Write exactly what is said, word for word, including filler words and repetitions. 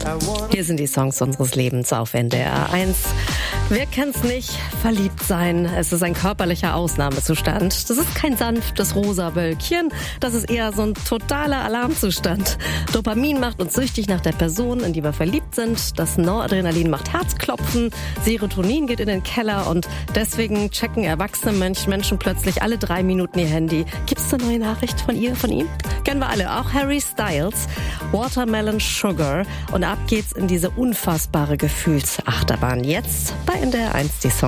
Hier sind die Songs unseres Lebens auf N D R eins. Wer kennt's nicht? Verliebt sein. Es ist ein körperlicher Ausnahmezustand. Das ist kein sanftes rosa Wölkchen. Das ist eher so ein totaler Alarmzustand. Dopamin macht uns süchtig nach der Person, in die wir verliebt sind. Das Noradrenalin macht Herzklopfen. Serotonin geht in den Keller und deswegen checken erwachsene Menschen plötzlich alle drei Minuten ihr Handy. Gibt's eine neue Nachricht von ihr, von ihm? Kennen wir alle, auch Harry Styles. Watermelon Sugar. Und ab geht's in diese unfassbare Gefühlsachterbahn. Jetzt bei N D R eins die Songs.